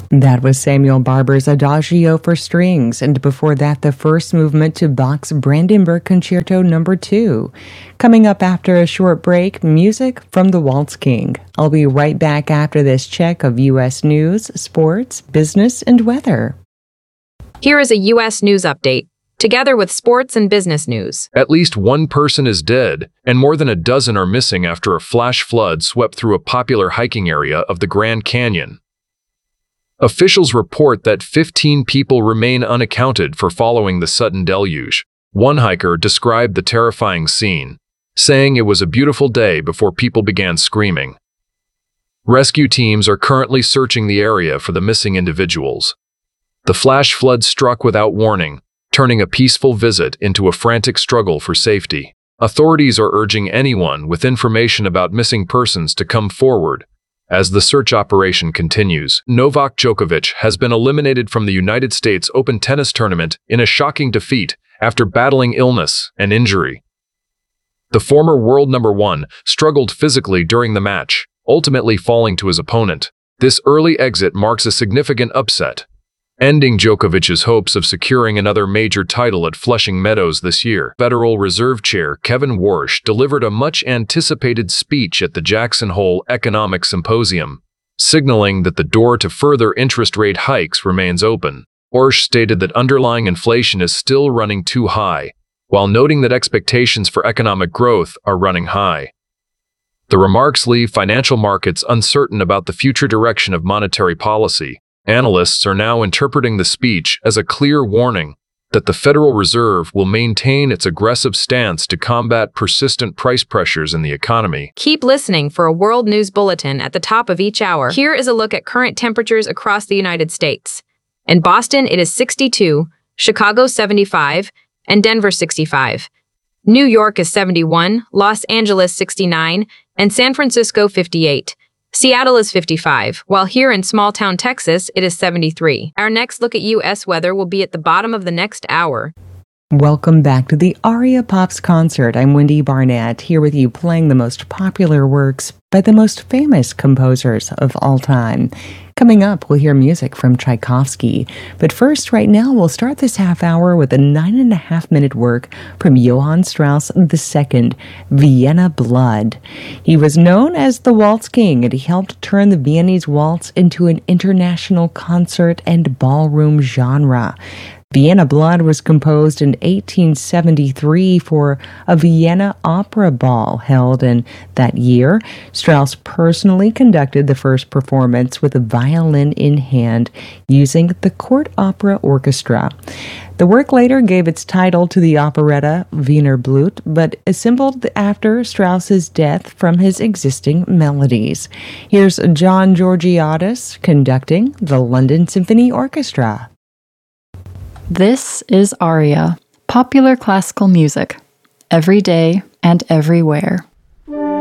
That was Samuel Barber's Adagio for strings, and before that, the first movement to Bach's Brandenburg Concerto No. 2. Coming up after a short break, music from the Waltz King. I'll be right back after this check of U.S. news, sports, business, and weather. Here is a U.S. news update, together with sports and business news. At least one person is dead, and more than a dozen are missing after a flash flood swept through a popular hiking area of the Grand Canyon. Officials report that 15 people remain unaccounted for following the sudden deluge. One hiker described the terrifying scene, saying it was a beautiful day before people began screaming. Rescue teams are currently searching the area for the missing individuals. The flash flood struck without warning, turning a peaceful visit into a frantic struggle for safety. Authorities are urging anyone with information about missing persons to come forward. As the search operation continues, Novak Djokovic has been eliminated from the United States Open tennis tournament in a shocking defeat after battling illness and injury. The former world number 1 struggled physically during the match, ultimately falling to his opponent. This early exit marks a significant upset, ending Djokovic's hopes of securing another major title at Flushing Meadows this year. Federal Reserve Chair Kevin Warsh delivered a much-anticipated speech at the Jackson Hole Economic Symposium, signaling that the door to further interest rate hikes remains open. Warsh stated that underlying inflation is still running too high, while noting that expectations for economic growth are running high. The remarks leave financial markets uncertain about the future direction of monetary policy. Analysts are now interpreting the speech as a clear warning that the Federal Reserve will maintain its aggressive stance to combat persistent price pressures in the economy. Keep listening for a world news bulletin at the top of each hour. Here is a look at current temperatures across the United States. In Boston, it is 62, Chicago 75, and Denver 65. New York is 71, Los Angeles 69, and San Francisco 58. Seattle is 55, while here in small-town Texas, it is 73. Our next look at U.S. weather will be at the bottom of the next hour. Welcome back to the Aria Pops concert. I'm Wendy Barnett, here with you playing the most popular works by the most famous composers of all time. Coming up, we'll hear music from Tchaikovsky. But first, right now, we'll start this half hour with a 9.5-minute work from Johann Strauss II, Vienna Blood. He was known as the Waltz King, and he helped turn the Viennese waltz into an international concert and ballroom genre. Vienna Blood was composed in 1873 for a Vienna opera ball held in that year. Strauss personally conducted the first performance with a violin in hand using the Court Opera Orchestra. The work later gave its title to the operetta Wiener Blut, but assembled after Strauss's death from his existing melodies. Here's John Georgiadis conducting the London Symphony Orchestra. This is Aria, popular classical music, every day and everywhere.